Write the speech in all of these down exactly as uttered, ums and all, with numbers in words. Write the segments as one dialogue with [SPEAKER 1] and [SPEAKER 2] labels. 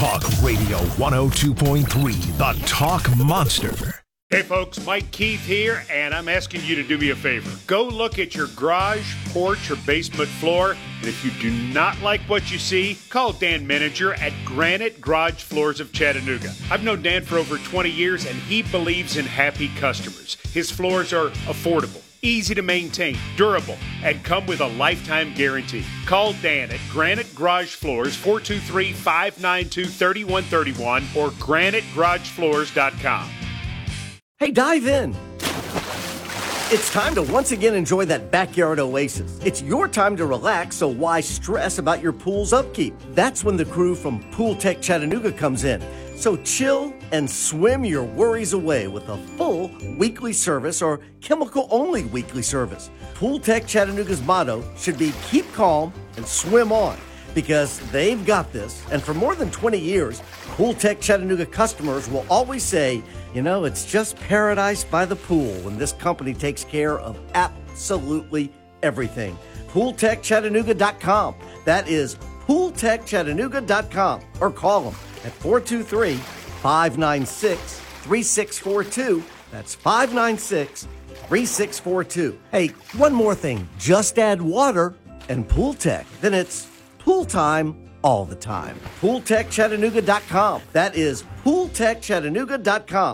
[SPEAKER 1] Talk Radio one oh two point three, the Talk Monster.
[SPEAKER 2] Hey folks, Mike Keith here, and I'm asking you to do me a favor. Go look at your garage, porch, or basement floor, and if you do not like what you see, call Dan Menninger at Granite Garage Floors of Chattanooga. I've known Dan for over twenty years, and he believes in happy customers. His floors are affordable, easy to maintain, durable, and come with a lifetime guarantee. Call Dan at Granite Garage Floors, four two three, five nine two, three one three one or granite garage floors dot com.
[SPEAKER 3] Hey, dive in. It's time to once again enjoy that backyard oasis. It's your time to relax, so why stress about your pool's upkeep? That's when the crew from Pool Tech Chattanooga comes in. So chill and swim your worries away with a full weekly service or chemical-only weekly service. Pool Tech Chattanooga's motto should be keep calm and swim on, because they've got this. And for more than twenty years, Pool Tech Chattanooga customers will always say, you know, it's just paradise by the pool when this company takes care of absolutely everything. pool tech chattanooga dot com. That is pool tech chattanooga dot com. Or call them at four two three, five nine six, three six four two. That's five nine six, three six four two. Hey, one more thing. Just add water and Pool Tech. Then it's pool time all the time. pool tech chattanooga dot com. That is pool tech chattanooga dot com.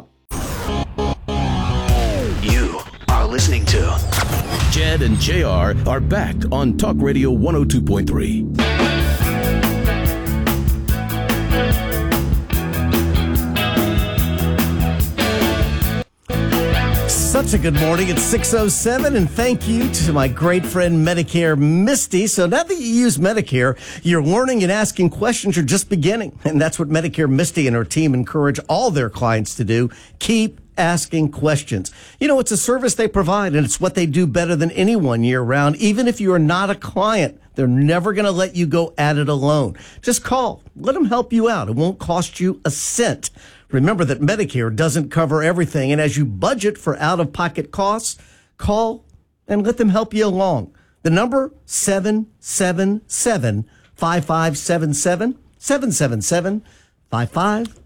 [SPEAKER 4] You are listening to
[SPEAKER 5] Chad and J R are back on Talk Radio one oh two point three.
[SPEAKER 3] Such a good morning. It's six oh seven, and thank you to my great friend Medicare Misty. So now that you use Medicare, your learning and asking questions are just beginning. And that's what Medicare Misty and her team encourage all their clients to do. Keep asking questions. You know, it's a service they provide, and it's what they do better than anyone year round. Even if you are not a client, they're never going to let you go at it alone. Just call. Let them help you out. It won't cost you a cent. Remember that Medicare doesn't cover everything, and as you budget for out-of-pocket costs, call and let them help you along. The number, seven seven seven, five five seven seven, seven seven seven, five five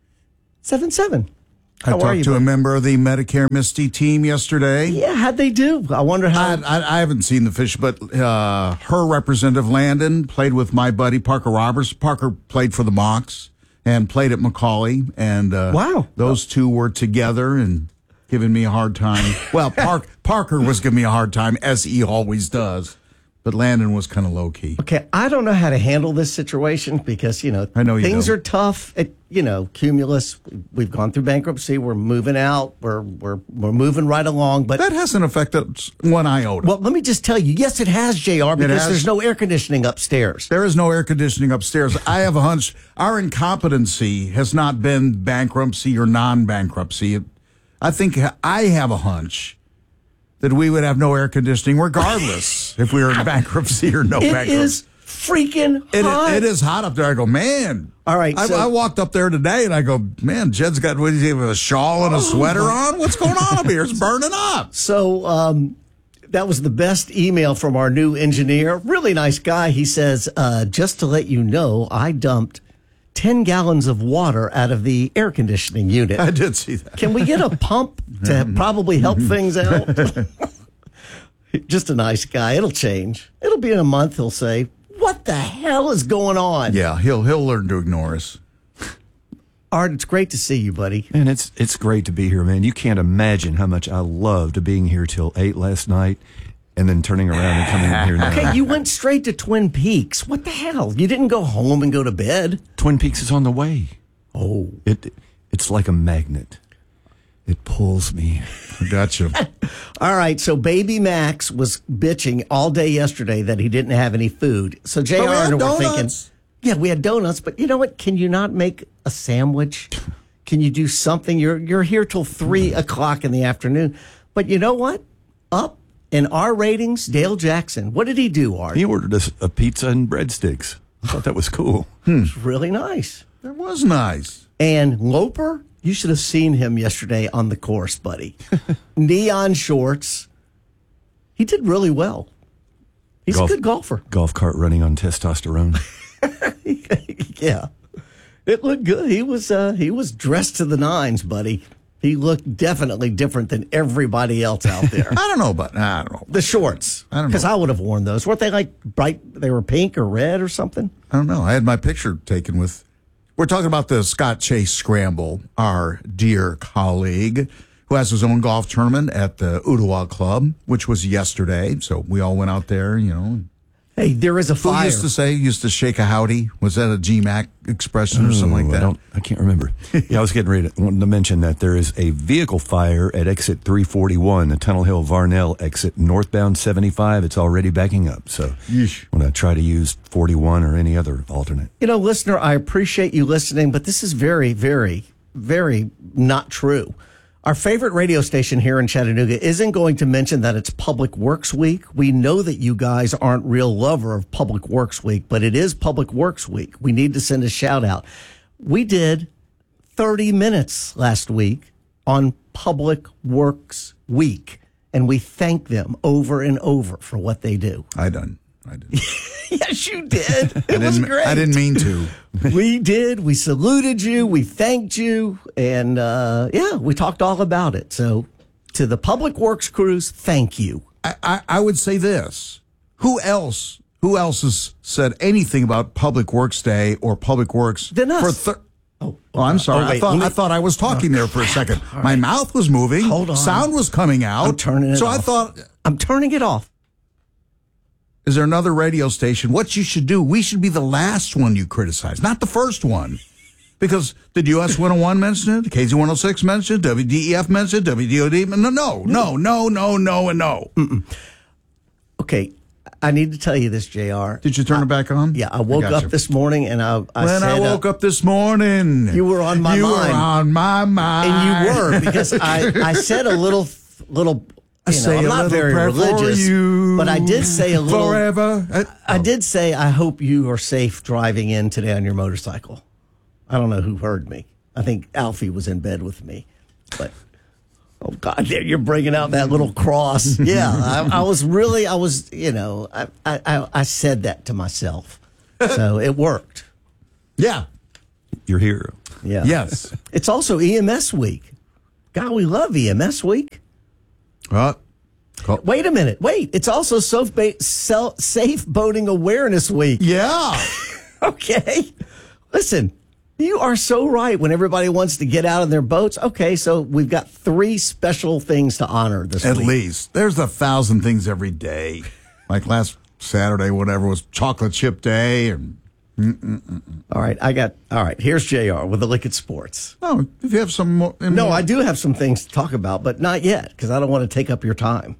[SPEAKER 3] seven seven.
[SPEAKER 6] I
[SPEAKER 3] How are
[SPEAKER 6] talked
[SPEAKER 3] you,
[SPEAKER 6] to
[SPEAKER 3] buddy?
[SPEAKER 6] a member of the Medicare Misty team yesterday.
[SPEAKER 3] Yeah, how'd they do? I wonder how.
[SPEAKER 6] I, I, I haven't seen the fish, but uh, her representative, Landon, played with my buddy, Parker Roberts. Parker played for the Mocs and played at Macaulay. And uh,
[SPEAKER 3] Wow.
[SPEAKER 6] those two were together and giving me a hard time. Well, Park, Parker was giving me a hard time, as he always does. But Landon was kind of low-key.
[SPEAKER 3] Okay, I don't know how to handle this situation because, you know,
[SPEAKER 6] I know you
[SPEAKER 3] things
[SPEAKER 6] don't.
[SPEAKER 3] are tough. It, you know, Cumulus, we've gone through bankruptcy. We're moving out. We're we're we're moving right along. But
[SPEAKER 6] That hasn't affected us one iota.
[SPEAKER 3] well, let me just tell you, yes, it has, J R, because
[SPEAKER 6] has.
[SPEAKER 3] there's no air conditioning upstairs.
[SPEAKER 6] There is no air conditioning upstairs. I have a hunch our incompetency has not been bankruptcy or non-bankruptcy. I think I have a hunch that we would have no air conditioning regardless if we were in bankruptcy or no
[SPEAKER 3] It
[SPEAKER 6] bankruptcy.
[SPEAKER 3] is freaking
[SPEAKER 6] It,
[SPEAKER 3] hot.
[SPEAKER 6] it is hot up there. I go, man.
[SPEAKER 3] All right,
[SPEAKER 6] I,
[SPEAKER 3] so-
[SPEAKER 6] I walked up there today and I go, man, Jed's got, what is he, with a shawl and a sweater on? What's going on up here? It's burning up.
[SPEAKER 3] So um, that was the best email from our new engineer. Really nice guy. He says, uh, just to let you know, I dumped ten gallons of water out of the air conditioning unit.
[SPEAKER 6] I did see that.
[SPEAKER 3] Can we get a pump to probably help things out? Just a nice guy. It'll change. It'll be in a month. He'll say, what the hell is going on?
[SPEAKER 6] Yeah, he'll he'll learn to ignore us.
[SPEAKER 3] Art, it's great to see you, buddy.
[SPEAKER 7] Man, it's it's great to be here, man. You can't imagine how much I loved being here till eight last night and then turning around and coming in here now.
[SPEAKER 3] Okay, you went straight to Twin Peaks. What the hell? You didn't go home and go to bed?
[SPEAKER 7] Twin Peaks is on the way.
[SPEAKER 3] Oh.
[SPEAKER 7] It It's like a magnet. It pulls me.
[SPEAKER 6] Gotcha.
[SPEAKER 3] All right, so baby Max was bitching all day yesterday that he didn't have any food. So J R
[SPEAKER 6] But we had
[SPEAKER 3] and we're thinking,
[SPEAKER 6] donuts.
[SPEAKER 3] yeah, we had donuts, but you know what? Can you not make a sandwich? Can you do something? You're you're here till three o'clock in the afternoon. But you know what? Up in our ratings, Dale Jackson. What did he do, Art?
[SPEAKER 7] He ordered us a pizza and breadsticks. I thought that was cool.
[SPEAKER 3] It was really nice.
[SPEAKER 6] That was nice.
[SPEAKER 3] And Loper, you should have seen him yesterday on the course, buddy. Neon shorts. He did really well. He's
[SPEAKER 7] Golf-
[SPEAKER 3] a good golfer.
[SPEAKER 7] Golf cart running on testosterone.
[SPEAKER 3] Yeah. It looked good. He was uh, he was dressed to the nines, buddy. He looked definitely different than everybody else out there.
[SPEAKER 6] I don't know, but I don't know.
[SPEAKER 3] The shorts,
[SPEAKER 6] I don't know.
[SPEAKER 3] because I would have worn those. Weren't they like bright? They were pink or red or something.
[SPEAKER 6] I don't know. I had my picture taken with. We're talking about the Scott Chase Scramble, our dear colleague who has his own golf tournament at the Ottawa Club, which was yesterday. So we all went out there, you know.
[SPEAKER 3] Hey, there is a
[SPEAKER 6] Who
[SPEAKER 3] fire.
[SPEAKER 6] used to say, used to shake a howdy? Was that a G MAC expression or something like
[SPEAKER 7] Oh,
[SPEAKER 6] that?
[SPEAKER 7] I, don't, I can't remember. Yeah, I was getting ready to, wanted to mention that there is a vehicle fire at exit three forty-one, the Tunnel Hill Varnell exit northbound seventy-five. It's already backing up. So
[SPEAKER 6] Yeesh.
[SPEAKER 7] when I try to use forty-one or any other alternate.
[SPEAKER 3] You know, listener, I appreciate you listening, but this is very, very, very not true. Our favorite radio station here in Chattanooga isn't going to mention that it's Public Works Week. We know that you guys aren't real lover of Public Works Week, but it is Public Works Week. We need to send a shout out. We did thirty minutes last week on Public Works Week, and we thank them over and over for what they do.
[SPEAKER 6] I done. I did.
[SPEAKER 3] Yes, you did. It
[SPEAKER 6] I
[SPEAKER 3] was
[SPEAKER 6] didn't,
[SPEAKER 3] great.
[SPEAKER 6] I didn't mean to.
[SPEAKER 3] We did. We saluted you. We thanked you. And, uh, yeah, we talked all about it. So to the Public Works crews, thank you.
[SPEAKER 6] I, I, I would say this. Who else, who else has said anything about Public Works Day or Public Works?
[SPEAKER 3] Than us.
[SPEAKER 6] For thir- oh, oh, I'm sorry.
[SPEAKER 3] oh, wait,
[SPEAKER 6] I thought
[SPEAKER 3] let me-
[SPEAKER 6] I thought I was talking there for a second. My mouth was moving.
[SPEAKER 3] Hold on.
[SPEAKER 6] Sound was coming out.
[SPEAKER 3] I'm turning it
[SPEAKER 6] so
[SPEAKER 3] off.
[SPEAKER 6] I thought,
[SPEAKER 3] I'm turning it off.
[SPEAKER 6] is there another radio station? What you should do, we should be the last one you criticize, not the first one. Because did U S one oh one mention it? K Z one oh six mention it? W D E F mention it? W D O D? No, no, no, no, no, no, and no.
[SPEAKER 3] Mm-mm. Okay, I need to tell you this, J R.
[SPEAKER 6] Did you turn
[SPEAKER 3] I,
[SPEAKER 6] it back on?
[SPEAKER 3] Yeah, I woke
[SPEAKER 6] got
[SPEAKER 3] up
[SPEAKER 6] you.
[SPEAKER 3] this morning and I, I
[SPEAKER 6] when
[SPEAKER 3] said,
[SPEAKER 6] I woke
[SPEAKER 3] uh,
[SPEAKER 6] up this morning,
[SPEAKER 3] you were on my
[SPEAKER 6] you
[SPEAKER 3] mind.
[SPEAKER 6] You were on my mind.
[SPEAKER 3] And you were, because I, I said a little, little,
[SPEAKER 6] I
[SPEAKER 3] you know,
[SPEAKER 6] say
[SPEAKER 3] I'm
[SPEAKER 6] a
[SPEAKER 3] not
[SPEAKER 6] little
[SPEAKER 3] very
[SPEAKER 6] prayer
[SPEAKER 3] religious,
[SPEAKER 6] for you
[SPEAKER 3] but I did say a little.
[SPEAKER 6] forever. I,
[SPEAKER 3] I did say, I hope you are safe driving in today on your motorcycle. I don't know who heard me. I think Alfie was in bed with me. But, oh, God, there you're bringing out that little cross. Yeah, I, I was really, I was, you know, I, I, I said that to myself. So it worked.
[SPEAKER 6] Yeah.
[SPEAKER 7] Your hero.
[SPEAKER 3] Yeah.
[SPEAKER 6] Yes.
[SPEAKER 3] It's also E M S week. God, we love E M S week.
[SPEAKER 6] Uh,
[SPEAKER 3] Wait a minute. Wait. It's also safe, ba- sel- safe boating awareness week.
[SPEAKER 6] yeah.
[SPEAKER 3] Okay. Listen, you are so right when everybody wants to get out of their boats. Okay, so we've got three special things to honor this
[SPEAKER 6] At
[SPEAKER 3] week.
[SPEAKER 6] least. There's a thousand things every day. Like last Saturday, whatever, was chocolate chip day. And,
[SPEAKER 3] All right, I got, all right, here's J R with the Lick It Sports.
[SPEAKER 6] oh, if you have some more.
[SPEAKER 3] No, I do have some things to talk about, but not yet, because I don't want to take up your time.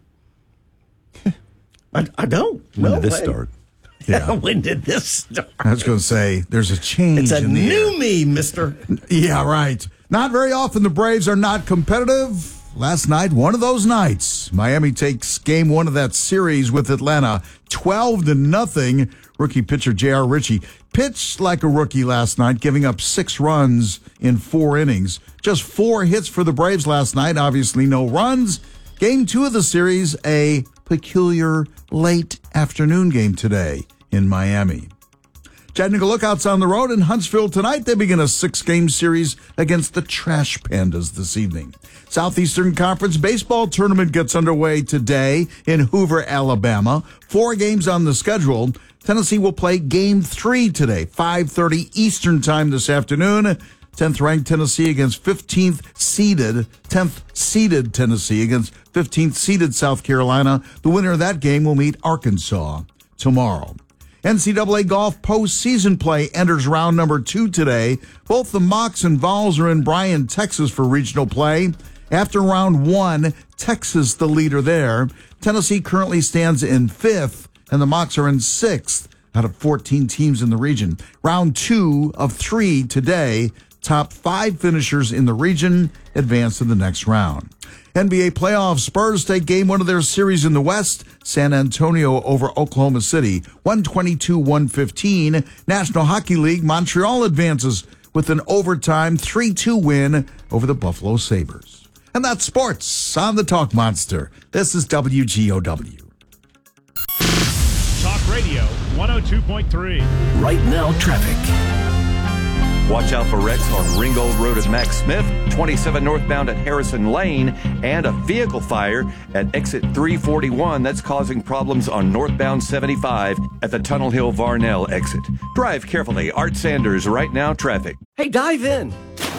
[SPEAKER 3] I, I don't.
[SPEAKER 7] When
[SPEAKER 3] no
[SPEAKER 7] did this
[SPEAKER 3] way.
[SPEAKER 7] start?
[SPEAKER 6] Yeah.
[SPEAKER 3] When did this start?
[SPEAKER 6] I was going to say, there's a change
[SPEAKER 3] It's a
[SPEAKER 6] in the air.
[SPEAKER 3] new me, mister.
[SPEAKER 6] Yeah, right. Not very often the Braves are not competitive. Last night, one of those nights. Miami takes game one of that series with Atlanta, twelve to nothing. Rookie pitcher J R. Ritchie pitched like a rookie last night, giving up six runs in four innings. Just four hits for the Braves last night. Obviously, no runs. Game two of the series, a peculiar late afternoon game today in Miami. Chattanooga Lookouts on the road in Huntsville tonight. They begin a six-game series against the Trash Pandas this evening. Southeastern Conference baseball tournament gets underway today in Hoover, Alabama. Four games on the schedule. Tennessee will play game three today, five thirty Eastern time this afternoon. tenth-ranked Tennessee against fifteenth seeded, tenth seeded Tennessee against fifteenth seeded South Carolina. The winner of that game will meet Arkansas tomorrow. N C double A golf postseason play enters round number two today. Both the Mocs and Vols are in Bryan, Texas for regional play. After round one, Texas the leader there. Tennessee currently stands in fifth, and the Mocs are in sixth out of fourteen teams in the region. Round two of three today. Top five finishers in the region advance to the next round. N B A playoffs, Spurs take game one of their series in the West. San Antonio over Oklahoma City, one twenty-two one fifteen. National Hockey League, Montreal advances with an overtime three two win over the Buffalo Sabres. And that's sports on the Talk Monster. This is W G O W.
[SPEAKER 1] Talk Radio one oh two point three.
[SPEAKER 5] Right now, traffic.
[SPEAKER 8] Watch out for wrecks on Ringgold Road at Max Smith, twenty-seven northbound at Harrison Lane, and a vehicle fire at exit three forty-one that's causing problems on northbound seventy-five at the Tunnel Hill Varnell exit. Drive carefully. Art Sanders, Right Now Traffic.
[SPEAKER 3] Hey, dive in.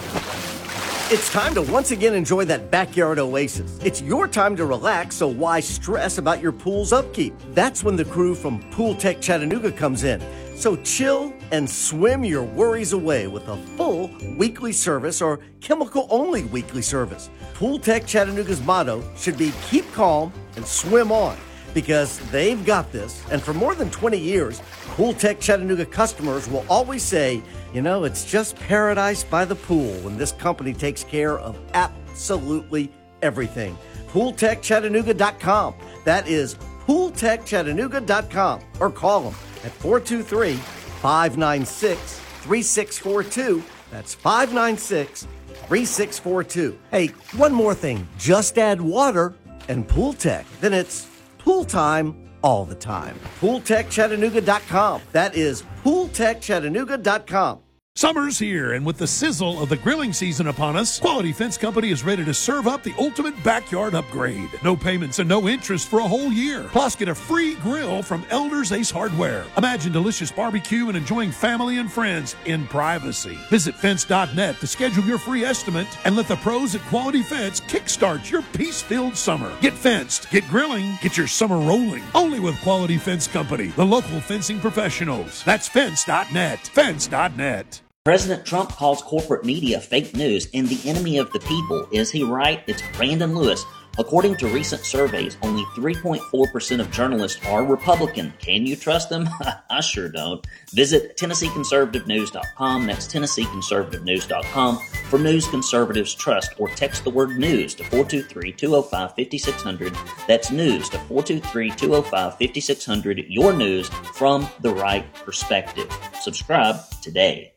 [SPEAKER 3] It's time to once again enjoy that backyard oasis. It's your time to relax, so why stress about your pool's upkeep? That's when the crew from Pool Tech Chattanooga comes in. So chill and swim your worries away with a full weekly service or chemical-only weekly service. Pool Tech Chattanooga's motto should be keep calm and swim on, because they've got this. And for more than twenty years, Pool Tech Chattanooga customers will always say, you know, it's just paradise by the pool when this company takes care of absolutely everything. pool tech chattanooga dot com. That is pool tech chattanooga dot com. Or call them at four two three, five nine six, three six four two. That's five nine six, three six four two. Hey, one more thing. Just add water and Pool Tech. Then it's pool time all the time. pool tech chattanooga dot com. That is pool tech chattanooga dot com.
[SPEAKER 9] Summer's here, and with the sizzle of the grilling season upon us, Quality Fence Company is ready to serve up the ultimate backyard upgrade. No payments and no interest for a whole year. Plus, get a free grill from Elders Ace Hardware. Imagine delicious barbecue and enjoying family and friends in privacy. Visit fence dot net to schedule your free estimate and let the pros at Quality Fence kickstart your peace-filled summer. Get fenced, get grilling, get your summer rolling. Only with Quality Fence Company, the local fencing professionals. That's fence dot net. fence dot net.
[SPEAKER 10] President Trump calls corporate media fake news and the enemy of the people. Is he right? It's Brandon Lewis. According to recent surveys, only three point four percent of journalists are Republican. Can you trust them? I sure don't. Visit Tennessee Conservative News dot com. That's Tennessee Conservative News dot com for news conservatives trust, or text the word news to four two three, two oh five, five six zero zero. That's news to four two three, two oh five, five six zero zero. Your news from the right perspective. Subscribe today.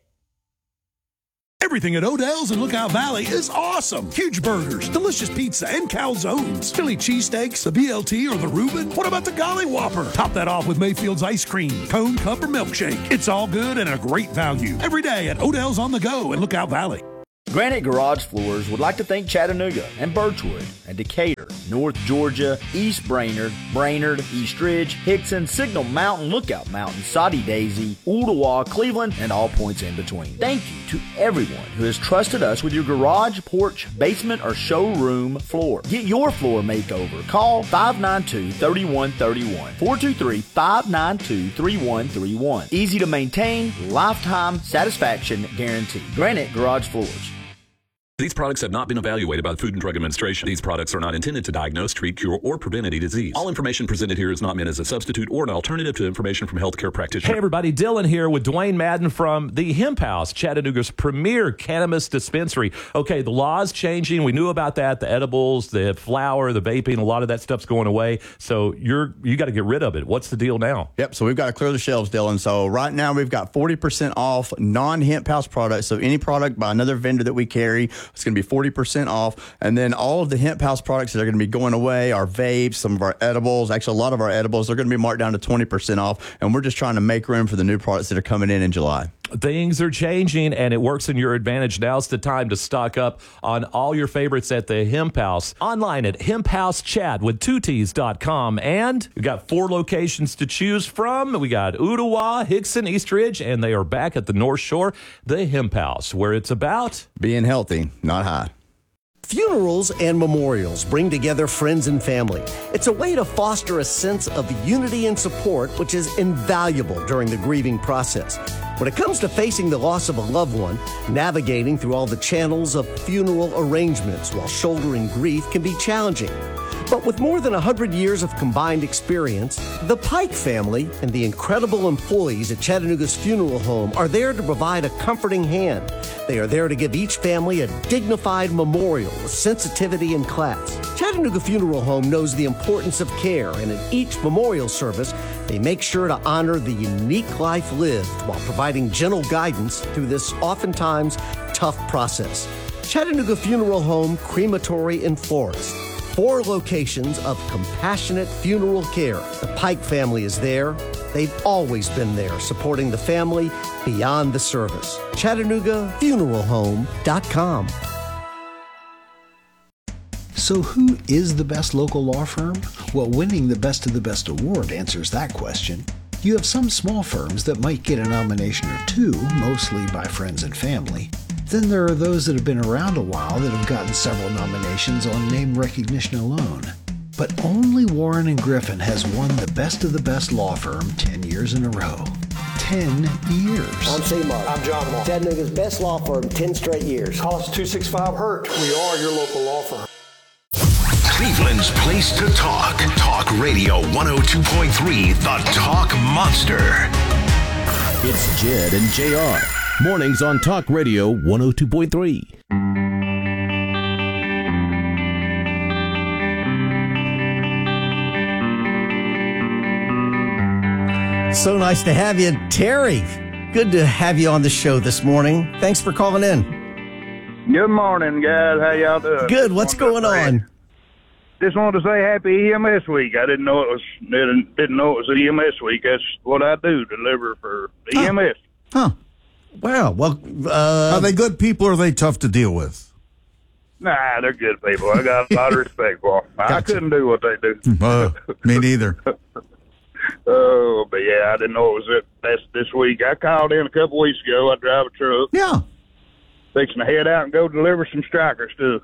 [SPEAKER 9] Everything at Odell's in Lookout Valley is awesome. Huge burgers, delicious pizza, and calzones. Philly cheesesteaks, the B L T, or the Reuben. What about the Golly Whopper? Top that off with Mayfield's ice cream, cone, cup, or milkshake. It's all good and a great value. Every day at Odell's on the Go in Lookout Valley.
[SPEAKER 11] Granite Garage Floors would like to thank Chattanooga and Birchwood and Decatur, North Georgia, East Brainerd, Brainerd, East Ridge, Hickson, Signal Mountain, Lookout Mountain, Soddy Daisy, Ooltewah, Cleveland, and all points in between. Thank you to everyone who has trusted us with your garage, porch, basement, or showroom floor. Get your floor makeover. Call five nine two, three one three one, four two three, five nine two, three one three one. Easy to maintain, lifetime satisfaction guarantee. Granite Garage Floors.
[SPEAKER 12] These products have not been evaluated by the Food and Drug Administration. These products are not intended to diagnose, treat, cure, or prevent any disease. All information presented here is not meant as a substitute or an alternative to information from healthcare practitioners.
[SPEAKER 13] Hey everybody, Dylan here with Dwayne Madden from the Hemp House, Chattanooga's premier cannabis dispensary. Okay, the law's changing. We knew about that. The edibles, the flower, the vaping, a lot of that stuff's going away. So you're you got to get rid of it. What's the deal now?
[SPEAKER 14] Yep, so we've got to clear the shelves, Dylan. So right now we've got forty percent off non-Hemp House products. So any product by another vendor that we carry, it's going to be forty percent off. And then all of the Hemp House products that are going to be going away, our vapes, some of our edibles, actually a lot of our edibles, they're going to be marked down to twenty percent off. And we're just trying to make room for the new products that are coming in in July.
[SPEAKER 13] Things are changing, and it works in your advantage. Now's the time to stock up on all your favorites at the Hemp House. Online at hemp house chat with two T's dot com. And we got four locations to choose from. We got Ooltewah, Hickson, East Ridge, and they are back at the North Shore, the Hemp House, where it's about
[SPEAKER 14] being healthy, not high.
[SPEAKER 3] Funerals and memorials bring together friends and family. It's a way to foster a sense of unity and support, which is invaluable during the grieving process. When it comes to facing the loss of a loved one, navigating through all the channels of funeral arrangements while shouldering grief can be challenging. But with more than one hundred years of combined experience, the Pike family and the incredible employees at Chattanooga's funeral home are there to provide a comforting hand. They are there to give each family a dignified memorial with sensitivity and class. Chattanooga Funeral Home knows the importance of care, and in each memorial service, they make sure to honor the unique life lived while providing gentle guidance through this oftentimes tough process. Chattanooga Funeral Home, Crematory, and Florist. Four locations of compassionate funeral care. The Pike family is there They've always been there, supporting the family beyond the service. Chattanooga Funeral Home dot com.
[SPEAKER 15] So who is the best local law firm? Well, winning the Best of the Best award answers that question. You have some small firms that might get a nomination or two, mostly by friends and family. Then there are those that have been around a while that have gotten several nominations on name recognition alone. But only Warren and Griffin has won the Best of the Best law firm ten years in a row. ten years.
[SPEAKER 16] I'm C-Mark. I'm John Mark. Chattanooga's best law firm, ten straight years.
[SPEAKER 17] Call us two six five hurt. We are your local law firm.
[SPEAKER 1] Cleveland's place to talk. Talk Radio one oh two point three, the Talk Monster.
[SPEAKER 5] It's Jed and J R. Mornings on Talk Radio one oh two point three.
[SPEAKER 3] So nice to have you, Terry. Good to have you on the show this morning. Thanks for calling in.
[SPEAKER 18] Good morning, guys. How y'all doing?
[SPEAKER 3] Good. What's going on?
[SPEAKER 18] Just wanted to say happy E M S week. I didn't know it was didn't, didn't know it was E M S week. That's what I do, deliver for E M S.
[SPEAKER 6] Huh.
[SPEAKER 3] Wow. Well, uh,
[SPEAKER 6] are they good people or are they tough to deal with?
[SPEAKER 18] Nah, they're good people. I got a lot of respect for them. Gotcha. I couldn't do what they do.
[SPEAKER 6] Uh, me neither.
[SPEAKER 18] Oh, but yeah, I didn't know it was it. That's this week. I called in a couple weeks ago. I drive a truck.
[SPEAKER 6] Yeah.
[SPEAKER 18] Fixing to head out and go deliver some strikers too.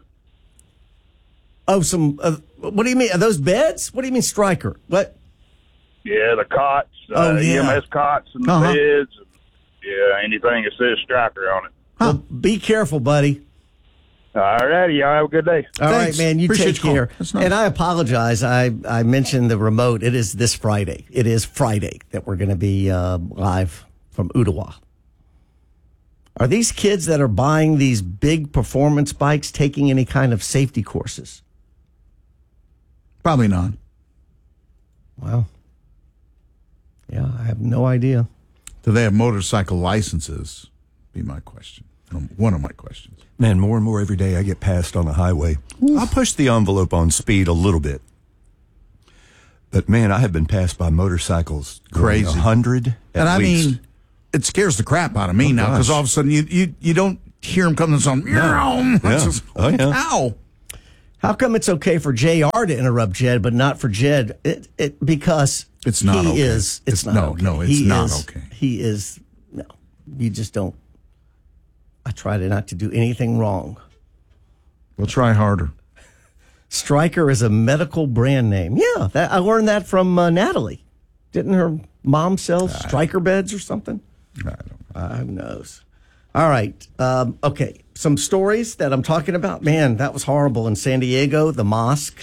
[SPEAKER 3] Oh, some. Uh, what do you mean? Are those beds? What do you mean, striker? What?
[SPEAKER 18] Yeah, the cots,
[SPEAKER 3] oh,
[SPEAKER 18] uh,
[SPEAKER 3] yeah.
[SPEAKER 18] E M S cots and the
[SPEAKER 3] uh-huh.
[SPEAKER 18] beds. And, yeah, anything that says striker on it.
[SPEAKER 3] Huh. Well, be careful, buddy.
[SPEAKER 18] All righty, y'all have a good day.
[SPEAKER 3] All
[SPEAKER 18] Thanks.
[SPEAKER 3] right, man. You
[SPEAKER 18] Appreciate
[SPEAKER 3] take care.
[SPEAKER 18] nice.
[SPEAKER 3] And I apologize. I, I mentioned the remote. It is this Friday. It is Friday that we're going to be uh, live from Ottawa. Are these kids that are buying these big performance bikes taking any kind of safety courses?
[SPEAKER 6] Probably not.
[SPEAKER 3] Wow. Yeah, I have no idea.
[SPEAKER 6] Do they have motorcycle licenses? Be my question. One of my questions.
[SPEAKER 7] Man, more and more every day I get passed on the highway. I'll push the envelope on speed a little bit. But man, I have been passed by motorcycles
[SPEAKER 6] Crazy.
[SPEAKER 7] one hundred at
[SPEAKER 6] And I
[SPEAKER 7] least.
[SPEAKER 6] mean, it scares the crap out of me
[SPEAKER 7] Oh,
[SPEAKER 6] now because
[SPEAKER 7] gosh.
[SPEAKER 6] all of a sudden you, you, you don't hear them coming on.
[SPEAKER 7] No.
[SPEAKER 6] It's
[SPEAKER 7] Yeah.
[SPEAKER 6] just,
[SPEAKER 7] Oh, yeah.
[SPEAKER 6] Ow.
[SPEAKER 3] How come it's okay for J R to interrupt Jed, but not for Jed? It, it because
[SPEAKER 6] It's not
[SPEAKER 3] he
[SPEAKER 6] okay.
[SPEAKER 3] is. It's,
[SPEAKER 6] It's-
[SPEAKER 3] not.
[SPEAKER 6] no,
[SPEAKER 3] okay.
[SPEAKER 6] no, it's
[SPEAKER 3] He
[SPEAKER 6] not
[SPEAKER 3] is-
[SPEAKER 6] okay.
[SPEAKER 3] He is. No, you just don't. I try to not to do anything wrong.
[SPEAKER 6] We'll try harder.
[SPEAKER 3] Stryker is a medical brand name. Yeah, that, I learned that from uh, Natalie. Didn't her mom sell Stryker beds or something?
[SPEAKER 6] I don't
[SPEAKER 3] know. Uh, who knows? All right. Um, okay. Some stories that I'm talking about. Man, that was horrible in San Diego, the mosque.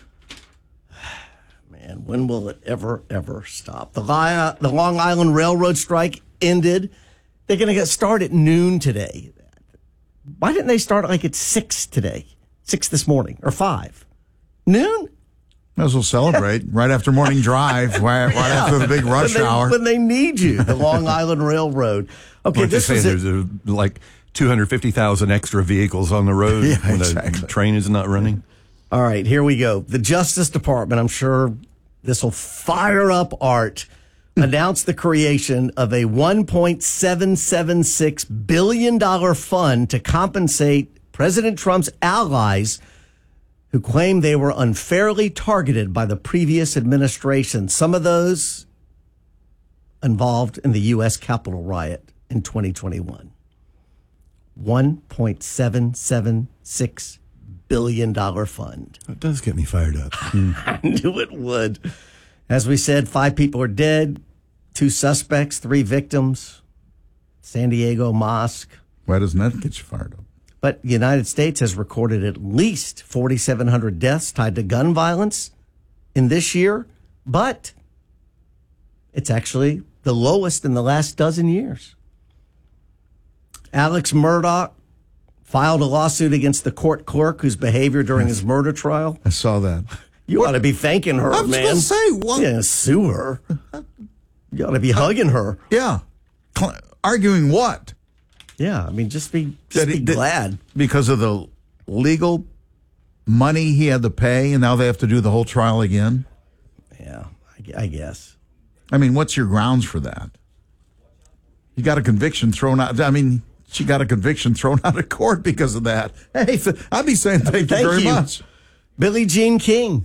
[SPEAKER 3] Man, when will it ever, ever stop? The, Li- the Long Island Railroad strike ended. They're going to get started at noon today. Why didn't they start like at six today? Six this morning or five? Noon?
[SPEAKER 6] Might as well celebrate right after morning drive, right, right
[SPEAKER 3] Yeah.
[SPEAKER 6] after the big rush
[SPEAKER 3] when they,
[SPEAKER 6] hour.
[SPEAKER 3] When they need you, the Long Island Railroad. Okay,
[SPEAKER 7] Weren't they
[SPEAKER 3] this
[SPEAKER 7] saying
[SPEAKER 3] is it.
[SPEAKER 7] there's uh, like two hundred fifty thousand extra vehicles on the road
[SPEAKER 3] Yeah,
[SPEAKER 7] when
[SPEAKER 3] exactly.
[SPEAKER 7] the train is not running?
[SPEAKER 3] All right, here we go. The Justice Department, I'm sure this will fire up Art, announced the creation of a one point seven seven six billion dollars fund to compensate President Trump's allies who claim they were unfairly targeted by the previous administration. Some of those involved in the U S Capitol riot in twenty twenty-one. one point seven seven six billion dollars fund.
[SPEAKER 7] It does get me fired up.
[SPEAKER 3] I knew it would. As we said, five people are dead, two suspects, three victims. San Diego mosque.
[SPEAKER 6] Why doesn't that get you fired up?
[SPEAKER 3] But the United States has recorded at least forty-seven hundred deaths tied to gun violence in this year, but it's actually the lowest in the last dozen years. Alex Murdaugh filed a lawsuit against the court clerk whose behavior during his murder trial.
[SPEAKER 6] I saw that.
[SPEAKER 3] You ought to be thanking her,
[SPEAKER 6] I was
[SPEAKER 3] man.
[SPEAKER 6] going to say, what?
[SPEAKER 3] Yeah, sue her. You ought to be hugging her.
[SPEAKER 6] Yeah. Cl- arguing what?
[SPEAKER 3] Yeah, I mean, just be just
[SPEAKER 6] That
[SPEAKER 3] be
[SPEAKER 6] he- that-
[SPEAKER 3] glad.
[SPEAKER 6] Because of the legal money he had to pay, and now they have to do the whole trial again?
[SPEAKER 3] Yeah, I, I guess.
[SPEAKER 6] I mean, what's your grounds for that? You got a conviction thrown out. I mean, she got a conviction thrown out of court because of that. Hey, th- I'd be saying thank,
[SPEAKER 3] Thank
[SPEAKER 6] you very
[SPEAKER 3] you.
[SPEAKER 6] much.
[SPEAKER 3] Billie Jean King.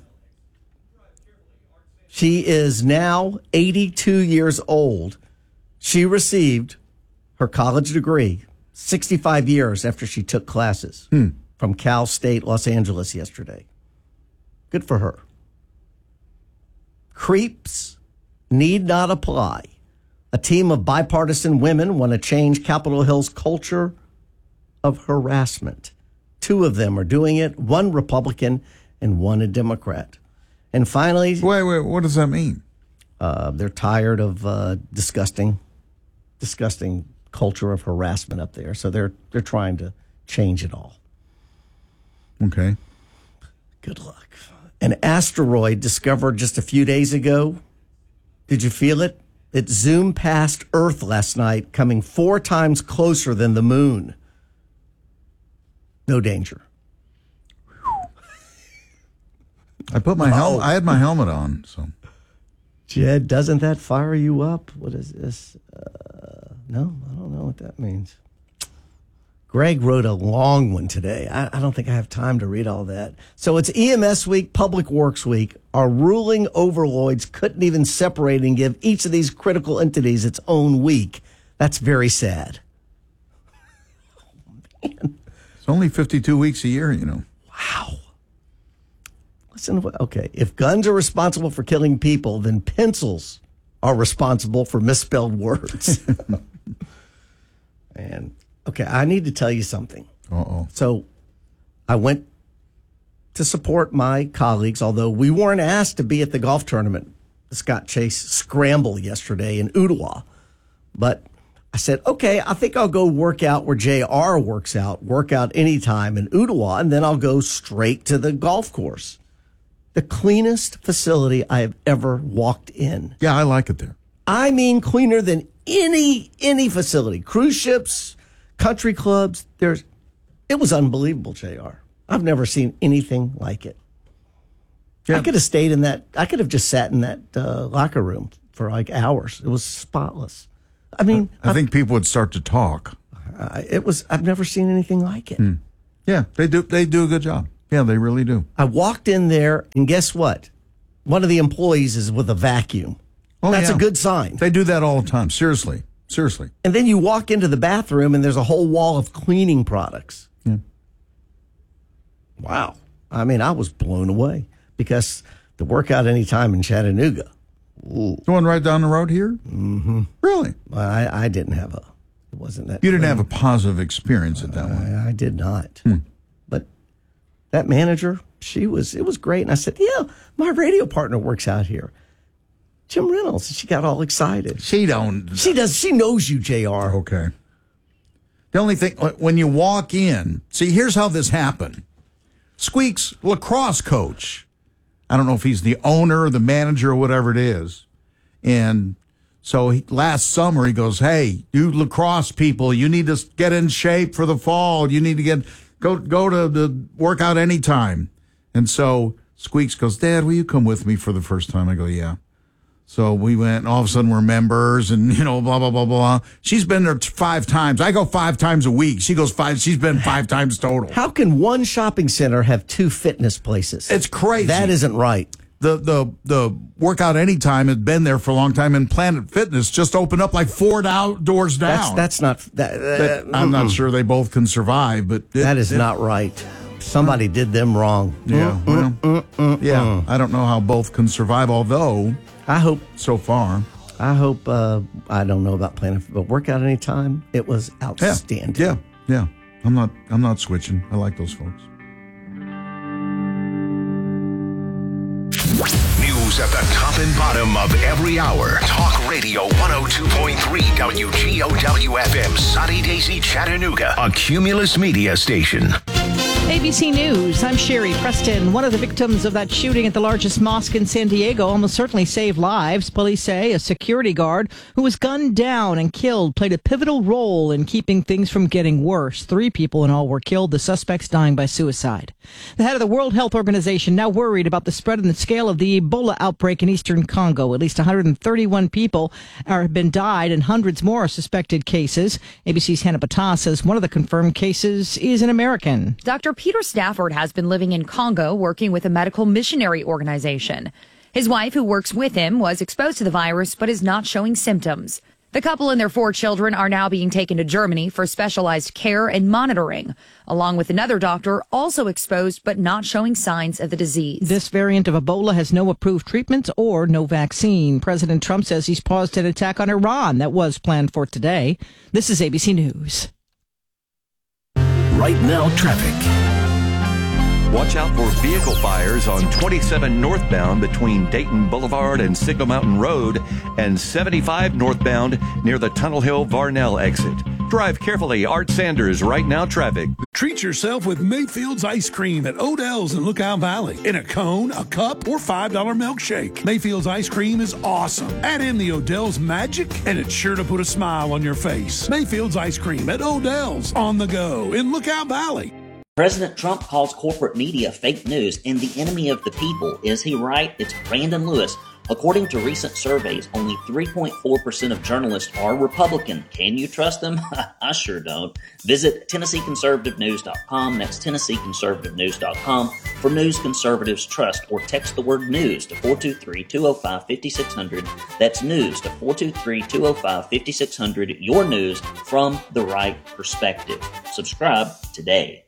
[SPEAKER 3] She is now eighty-two years old. She received her college degree sixty-five years after she took classes
[SPEAKER 6] hmm.
[SPEAKER 3] from Cal State Los Angeles yesterday. Good for her. Creeps need not apply. A team of bipartisan women want to change Capitol Hill's culture of harassment. Two of them are doing it, one Republican and one a Democrat. And finally...
[SPEAKER 6] Wait, wait, what does that mean?
[SPEAKER 3] Uh, they're tired of uh, disgusting, disgusting culture of harassment up there. So they're they're trying to change it all.
[SPEAKER 6] Okay.
[SPEAKER 3] Good luck. An asteroid discovered just a few days ago. Did you feel it? It zoomed past Earth last night, coming four times closer than the moon. No danger.
[SPEAKER 6] I put my hel- I had my helmet on, so.
[SPEAKER 3] Jed, doesn't that fire you up? What is this? Uh, no, I don't know what that means. Greg wrote a long one today. I, I don't think I have time to read all that. So it's E M S week, Public Works week. Our ruling overlords couldn't even separate and give each of these critical entities its own week. That's very sad.
[SPEAKER 6] Oh, man. It's only fifty-two weeks a year, you know.
[SPEAKER 3] Wow. Listen to what, okay. If guns are responsible for killing people, then pencils are responsible for misspelled words. And okay, I need to tell you something.
[SPEAKER 6] Uh-oh.
[SPEAKER 3] So I went to support my colleagues, although we weren't asked to be at the golf tournament, the Scott Chase Scramble yesterday in Ottawa. But I said, okay, I think I'll go work out where J R works out, work out anytime in Ottawa, and then I'll go straight to the golf course. The cleanest facility I have ever walked in.
[SPEAKER 6] Yeah, I like it there.
[SPEAKER 3] I mean, cleaner than any any facility. Cruise ships, country clubs. There's, it was unbelievable, J R. I've never seen anything like it. Yeah. I could have stayed in that. I could have just sat in that uh, locker room for like hours. It was spotless. I mean,
[SPEAKER 6] I, I think people would start to talk.
[SPEAKER 3] Uh, it was. I've never seen anything like it.
[SPEAKER 6] Hmm. Yeah, they do. They do a good job. Yeah, they really do.
[SPEAKER 3] I walked in there, and guess what? One of the employees is with a vacuum.
[SPEAKER 6] Oh,
[SPEAKER 3] That's
[SPEAKER 6] yeah.
[SPEAKER 3] a good sign.
[SPEAKER 6] They do that all the time. Seriously. Seriously.
[SPEAKER 3] And then you walk into the bathroom, and there's a whole wall of cleaning products.
[SPEAKER 6] Yeah.
[SPEAKER 3] Wow. I mean, I was blown away because the workout anytime in Chattanooga. Ooh.
[SPEAKER 6] The one right down the road here?
[SPEAKER 3] Mm-hmm.
[SPEAKER 6] Really?
[SPEAKER 3] I, I didn't have a, it wasn't that.
[SPEAKER 6] You didn't
[SPEAKER 3] clean.
[SPEAKER 6] have a positive experience at that
[SPEAKER 3] I,
[SPEAKER 6] one?
[SPEAKER 3] I did not.
[SPEAKER 6] Hmm.
[SPEAKER 3] But that manager, she was, it was great. And I said, yeah, my radio partner works out here. Jim Reynolds. She got all excited.
[SPEAKER 6] She don't.
[SPEAKER 3] She does. She knows you, J R.
[SPEAKER 6] Okay. The only thing, when you walk in, see, here's how this happened. Squeak's lacrosse coach. I don't know if he's the owner or the manager or whatever it is. And so he, last summer he goes, hey, you lacrosse people, you need to get in shape for the fall. You need to get go go to the workout anytime. And so Squeaks goes, Dad, will you come with me for the first time? I go, yeah. So we went, and all of a sudden we're members, and, you know, blah, blah, blah, blah. She's been there five times. I go five times a week. She goes five. She's been five times total.
[SPEAKER 3] How can one shopping center have two fitness places?
[SPEAKER 6] It's crazy.
[SPEAKER 3] That isn't right.
[SPEAKER 6] The the the Workout Anytime had been there for a long time, and Planet Fitness just opened up like four doors down.
[SPEAKER 3] That's, that's not. That,
[SPEAKER 6] That-
[SPEAKER 3] uh,
[SPEAKER 6] I'm not
[SPEAKER 3] mm-mm.
[SPEAKER 6] sure they both can survive, but it,
[SPEAKER 3] That is
[SPEAKER 6] it-
[SPEAKER 3] not right. Somebody did them wrong.
[SPEAKER 6] Yeah,
[SPEAKER 3] Mm,
[SPEAKER 6] well,
[SPEAKER 3] mm, mm,
[SPEAKER 6] yeah.
[SPEAKER 3] mm.
[SPEAKER 6] I don't know how both can survive. Although
[SPEAKER 3] I hope
[SPEAKER 6] so far,
[SPEAKER 3] I hope. Uh, I don't know about Planet, but Workout Anytime. It was outstanding.
[SPEAKER 6] yeah, yeah. I'm not. I'm not switching. I like those folks.
[SPEAKER 1] News at the top and bottom of every hour. Talk Radio one oh two point three W G O W F M, Sunny Daisy, Chattanooga, a Cumulus Media station.
[SPEAKER 19] A B C News, I'm Sherry Preston. One of the victims of that shooting at the largest mosque in San Diego almost certainly saved lives. Police say a security guard who was gunned down and killed played a pivotal role in keeping things from getting worse. Three people in all were killed, the suspects dying by suicide. The head of the World Health Organization now worried about the spread and the scale of the Ebola outbreak in eastern Congo. At least one hundred thirty-one people have been died and hundreds more are suspected cases. A B C's Hannah Batas says one of the confirmed cases is an American.
[SPEAKER 20] Doctor Peter Stafford has been living in Congo working with a medical missionary organization. His wife, who works with him, was exposed to the virus but is not showing symptoms. The couple and their four children are now being taken to Germany for specialized care and monitoring, along with another doctor also exposed but not showing signs of the disease.
[SPEAKER 19] This variant of Ebola has no approved treatments or no vaccine. President Trump says he's paused an attack on Iran that was planned for today. This is A B C News.
[SPEAKER 1] Right now, traffic.
[SPEAKER 8] Watch out for vehicle fires on twenty-seven northbound between Dayton Boulevard and Signal Mountain Road and seventy-five northbound near the Tunnel Hill Varnell exit. Drive carefully. Art Sanders, Right Now Traffic.
[SPEAKER 9] Treat yourself with Mayfield's Ice Cream at Odell's in Lookout Valley. In a cone, a cup, or five dollar milkshake. Mayfield's Ice Cream is awesome. Add in the Odell's magic, and it's sure to put a smile on your face. Mayfield's Ice Cream at Odell's on the go in Lookout Valley.
[SPEAKER 10] President Trump calls corporate media fake news and the enemy of the people. Is he right? It's Brandon Lewis. According to recent surveys, only three point four percent of journalists are Republican. Can you trust them? I sure don't. Visit Tennessee Conservative News dot com. That's Tennessee Conservative News dot com for news conservatives trust, or text the word news to four two three, two oh five, five six zero zero. That's news to four two three, two oh five, five six zero zero. Your news from the right perspective. Subscribe today.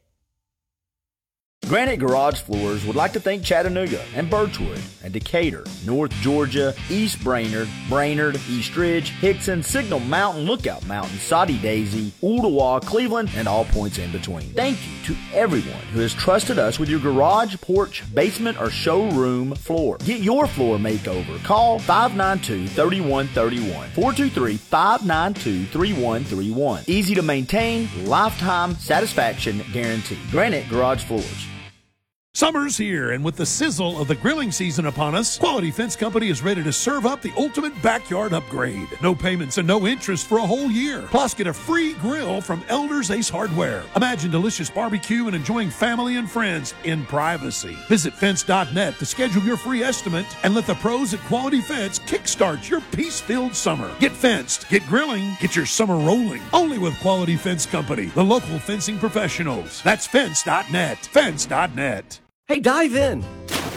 [SPEAKER 11] Granite Garage Floors would like to thank Chattanooga and Birchwood and Decatur, North Georgia, East Brainerd, Brainerd, East Ridge, Hickson, Signal Mountain, Lookout Mountain, Soddy Daisy, Ooltewah, Cleveland, and all points in between. Thank you to everyone who has trusted us with your garage, porch, basement, or showroom floor. Get your floor makeover. Call five nine two, three one three one, four two three, five nine two, three one three one. Easy to maintain, lifetime satisfaction guarantee. Granite Garage Floors.
[SPEAKER 9] Summer's here, and with the sizzle of the grilling season upon us, Quality Fence Company is ready to serve up the ultimate backyard upgrade. No payments and no interest for a whole year. Plus, get a free grill from Elder's Ace Hardware. Imagine delicious barbecue and enjoying family and friends in privacy. Visit fence dot net to schedule your free estimate and let the pros at Quality Fence kickstart your peace-filled summer. Get fenced, get grilling, get your summer rolling. Only with Quality Fence Company, the local fencing professionals. That's fence dot net. fence dot net.
[SPEAKER 3] Hey, dive in.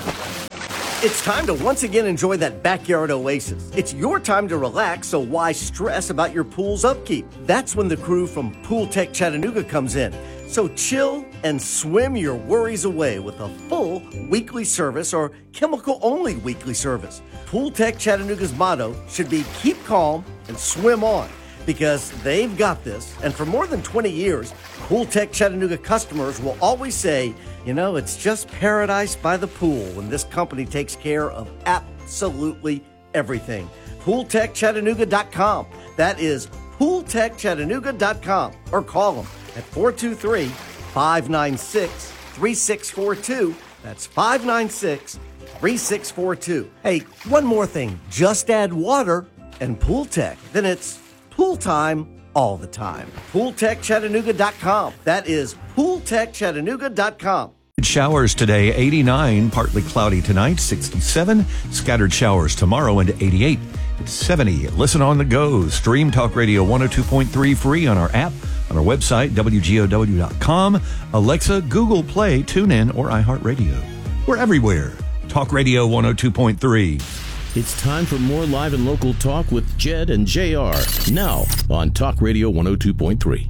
[SPEAKER 3] It's time to once again enjoy that backyard oasis. It's your time to relax, so why stress about your pool's upkeep? That's when the crew from Pool Tech Chattanooga comes in. So chill and swim your worries away with a full weekly service or chemical-only weekly service. Pool Tech Chattanooga's motto should be keep calm and swim on, because they've got this. And for more than twenty years, Pool Tech Chattanooga customers will always say, you know, it's just paradise by the pool when this company takes care of absolutely everything. pool tech chattanooga dot com. That is pool tech chattanooga dot com. Or call them at four two three, five nine six, three six four two. That's five nine six, three six four two. Hey, one more thing. Just add water and Pool Tech. Then it's pool time all the time. pool tech chattanooga dot com. That is pool tech chattanooga dot com.
[SPEAKER 7] Showers today, eighty-nine, partly cloudy tonight, sixty-seven, scattered showers tomorrow into eighty-eight, seventy. Listen on the go. Stream Talk Radio one oh two point three free on our app, on our website, W G O W dot com, Alexa, Google Play, TuneIn, or iHeartRadio. We're everywhere. Talk Radio one oh two point three.
[SPEAKER 5] It's time for more live and local talk with Jed and J R. Now on Talk Radio one oh two point three.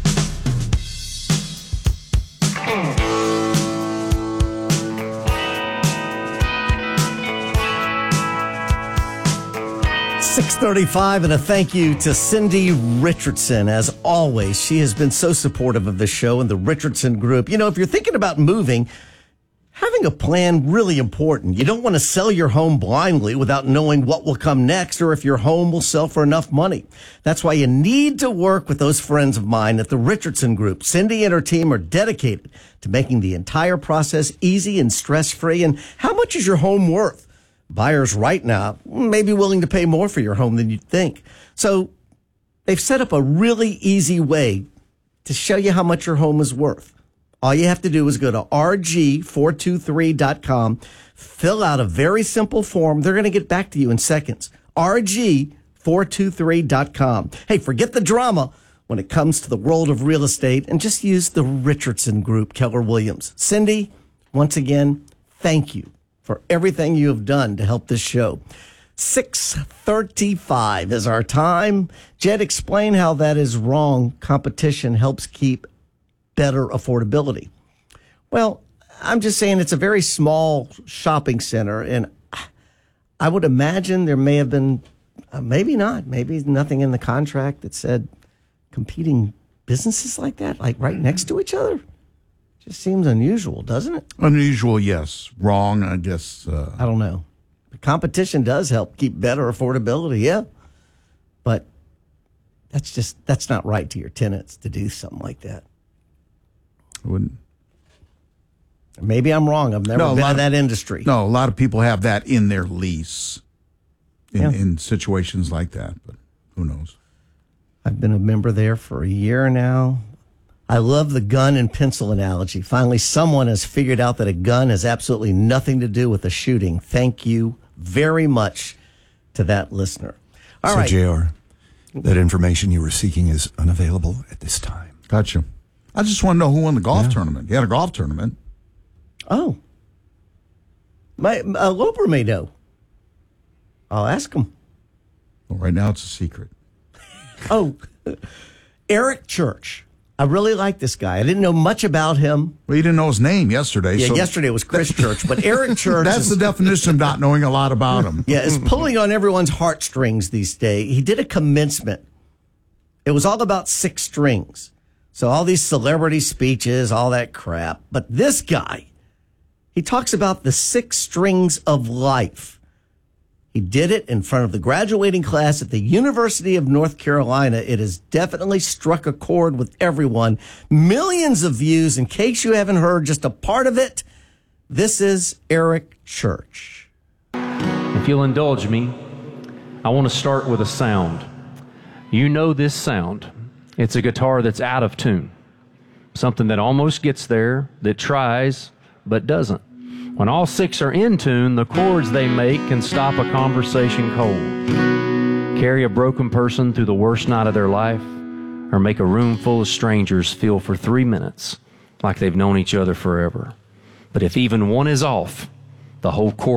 [SPEAKER 3] six thirty-five, and a thank you to Cindy Richardson. As always, she has been so supportive of the show and the Richardson Group. You know, if you're thinking about moving, Having a plan really important. You don't want to sell your home blindly without knowing what will come next or if your home will sell for enough money. That's why you need to work with those friends of mine at the Richardson Group. Cindy and her team are dedicated to making the entire process easy and stress-free. And how much is your home worth? Buyers right now may be willing to pay more for your home than you'd think. So they've set up a really easy way to show you how much your home is worth. All you have to do is go to R G four two three dot com, fill out a very simple form. They're going to get back to you in seconds. R G four two three dot com. Hey, forget the drama when it comes to the world of real estate and just use the Richardson Group, Keller Williams. Cindy, once again, thank you for everything you have done to help this show. six thirty-five is our time. Jed, explain how that is wrong. Competition helps keep better affordability. Well, I'm just saying it's a very small shopping center, and I would imagine there may have been, uh, maybe not, maybe nothing in the contract that said competing businesses like that, like right next to each other. Just seems unusual, doesn't it?
[SPEAKER 6] Unusual, yes. Wrong, I guess. Uh...
[SPEAKER 3] I don't know. The competition does help keep better affordability, yeah. But that's just, that's not right to your tenants to do something like that.
[SPEAKER 6] Wouldn't.
[SPEAKER 3] Maybe I'm wrong. I've never
[SPEAKER 6] no,
[SPEAKER 3] been in
[SPEAKER 6] of,
[SPEAKER 3] that industry.
[SPEAKER 6] No, a lot of people have that in their lease in,
[SPEAKER 3] yeah.
[SPEAKER 6] in situations like that, but who knows?
[SPEAKER 3] I've been a member there for a year now. I love the gun and pencil analogy. Finally, someone has figured out that a gun has absolutely nothing to do with a shooting. Thank you very much to that listener. All
[SPEAKER 7] so,
[SPEAKER 3] right.
[SPEAKER 7] J R, that information you were seeking is unavailable at this time.
[SPEAKER 6] Gotcha. I just want to know who won the golf
[SPEAKER 7] yeah.
[SPEAKER 6] tournament. You had a golf tournament.
[SPEAKER 3] Oh. My uh, Loper may know. I'll ask him.
[SPEAKER 6] Well, right now it's a secret.
[SPEAKER 3] Oh, Eric Church. I really like this guy. I didn't know much about him.
[SPEAKER 6] Well, you didn't know his name yesterday.
[SPEAKER 3] Yeah,
[SPEAKER 6] so
[SPEAKER 3] yesterday was Chris Church, but Eric Church.
[SPEAKER 6] That's
[SPEAKER 3] is,
[SPEAKER 6] the definition of not knowing a lot about him.
[SPEAKER 3] Yeah, is pulling on everyone's heartstrings these days. He did a commencement. It was all about six strings. So all these celebrity speeches, all that crap. But this guy, he talks about the six strings of life. He did it in front of the graduating class at the University of North Carolina. It has definitely struck a chord with everyone. Millions of views. In case you haven't heard just a part of it, this is Eric Church.
[SPEAKER 21] If you'll indulge me, I want to start with a sound. You know this sound. It's a guitar that's out of tune. Something that almost gets there, that tries, but doesn't. When all six are in tune, the chords they make can stop a conversation cold, carry a broken person through the worst night of their life, or make a room full of strangers feel for three minutes like they've known each other forever. But if even one is off, the whole chord